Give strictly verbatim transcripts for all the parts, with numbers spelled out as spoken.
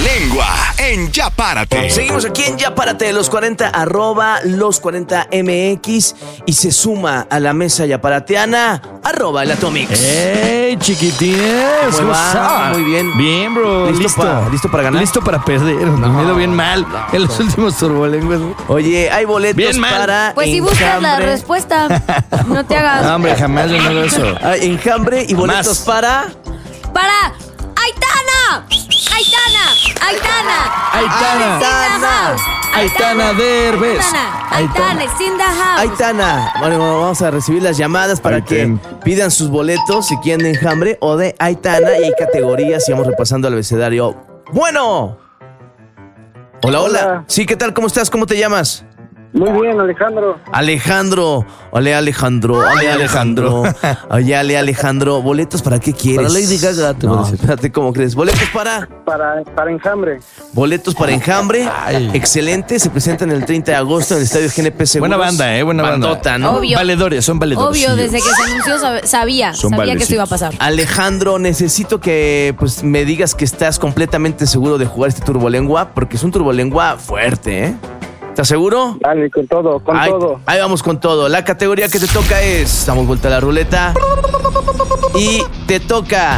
Turbolengua en Ya Párate. Seguimos aquí en Ya Párate de los cuarenta, arroba los cuarenta M X, y se suma a la mesa yaparateana, arroba el Atomix. ¡Ey, chiquitines! ¿Cómo va? Muy bien. Bien, bro. ¿Listo, ¿Listo? pa- listo para ganar? Listo para perder. No, me he ido bien mal no, en los no. últimos turbolenguas. Oye, hay boletos Bien mal. para Pues si buscas la Enjambre. respuesta, no te hagas. No, hombre, jamás yo no hago eso. Hay Enjambre y boletos Más. para... ¡Para! ¡Aitana! ¡Aitana! ¡Aitana! Aitana. In the house. Aitana Derbez. Aitana. Aitana is in the house. Aitana. Bueno, vamos a recibir las llamadas para Aiten. que pidan sus boletos, si quieren de Enjambre o de Aitana, y hay categorías y vamos repasando el abecedario. Bueno. Hola, hola. Hola. Sí, ¿qué tal? ¿Cómo estás? ¿Cómo te llamas? Muy bien, Alejandro. Alejandro. Ole, Alejandro. Ole, Alejandro. Oye, Ale, Alejandro. ¿Boletos para qué quieres? Para Lady Gaga, te No, voy a decir. espérate, ¿cómo crees? ¿Boletos para? Para, para Enjambre. Boletos para Enjambre. Ay. Excelente. Se presentan el treinta de agosto en el estadio G N P Seguros. Buena banda, eh, buena banda. Bandota, ¿no? Obvio. Valedores, son valedores. Obvio, desde que se anunció sab- sabía, Son sabía que esto iba a valdecitos. pasar. Alejandro, necesito que pues me digas que estás completamente seguro de jugar este turbolengua, porque es un turbolengua fuerte, ¿eh? ¿Estás seguro? Dale, con todo, con ahí, todo. ahí vamos con todo. La categoría que te toca es... Damos vuelta a la ruleta. Y te toca...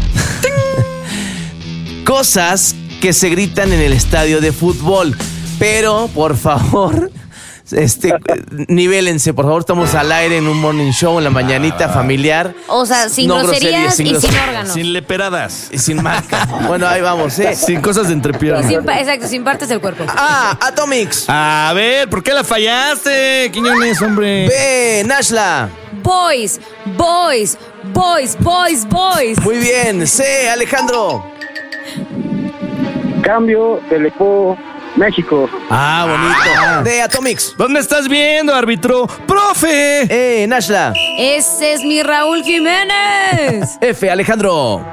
cosas que se gritan en el estadio de fútbol. Pero, por favor... Este, nivélense, por favor, estamos al aire en un morning show en la mañanita familiar. O sea, sin No groserías, sin y sin groserías. órganos. Sin leperadas. Y sin marca. Bueno, ahí vamos, ¿eh? Sin cosas de Y entrepierna. sin pa- exacto, sin partes del cuerpo. A, Atomix. A ver, ¿por qué la fallaste? Quiñones, hombre. B, Nashla. Boys, boys, boys, boys, boys. Muy bien. C, Alejandro. Cambio del equipo México. Ah, bonito. D, Atomix. ¿Dónde estás viendo, árbitro? ¡Profe! E, Nashla. Ese es mi Raúl Jiménez. F, Alejandro.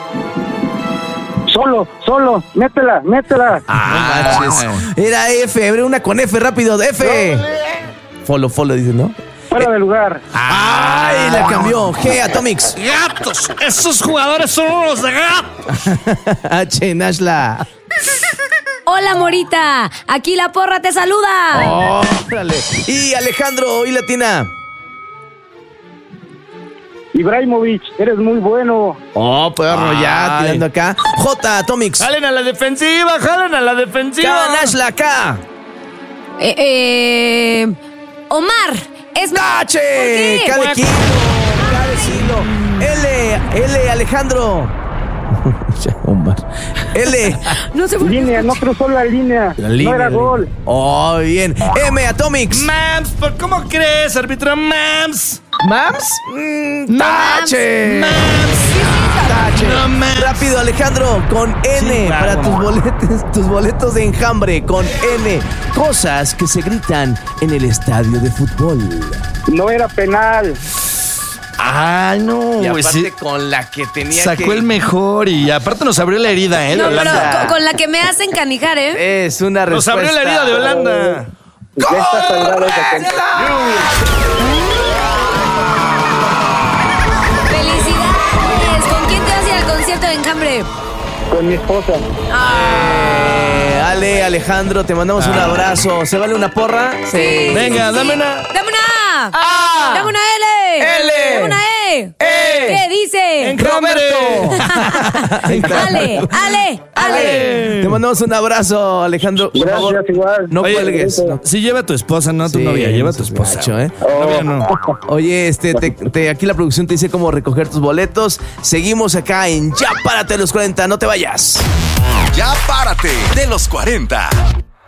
Solo, solo, métela, métela. Ah, manches. Era F, abre una con F, rápido. F. Follow, follow, dice, ¿no? Fuera de lugar. Ay, la cambió. G, Atomix. ¡Gatos! ¡Esos jugadores son unos de gato! H, Nashla. Hola, Morita. Aquí la porra te saluda. Órale. Y Alejandro, y Latina. Ibrahimovic, eres muy bueno. Oh, perro, ya Ay. tirando acá. J, Atomix. ¡Jalen a la defensiva! ¡Jalen a la defensiva! K, Nashla, K. Eh, eh, Omar. Es mi- H, qué? K de kilo, K de silo. L, L, Alejandro. Ya, Omar. L. No sé por qué. Línea, no cruzó la línea. La línea, no era la gol. Oh, bien. M, Atomix. ¡Mams! ¿por ¿Cómo crees, árbitro? ¡Mams! ¿Mams? Mm, No, tache. ¡Mams! Tache. No, mams. Rápido, Alejandro, con N Sí, para claro. tus boletos, tus boletos de Enjambre, con N. Cosas que se gritan en el estadio de fútbol. No era penal. ¡Ay, no! Y pues aparte sí, con la que tenía sacó que... el mejor y aparte nos abrió la herida, ¿eh? de No, pero Holanda. con, con la que me hacen canijar, ¿eh? Es una Nos respuesta. abrió la herida de Holanda. Ya está saldado esa cuenta. ¡Felicidades! ¿Con quién te vas a ir al concierto de Enjambre? Con mi esposa. Eh, Ale, Alejandro, te mandamos un abrazo. ¿Se vale una porra? Sí. Venga, dame una. ¡Dame una A! A. ¡Dame una L! L. ¡Dame una E! E. ¿Qué dice? Roberto. Ahí está. Ale, Ale, Ale. Te mandamos un abrazo, Alejandro. Por Gracias, favor, igual. no Oye, cuelgues. No. Sí, lleva a tu esposa, no a tu Sí, novia. Lleva a eso tu es esposa. gacho, ¿eh? Novia no. Oye, este, te, te- aquí la producción te dice cómo recoger tus boletos. Seguimos acá en Ya Párate de los cuarenta. No te vayas. Ya Párate de los cuarenta.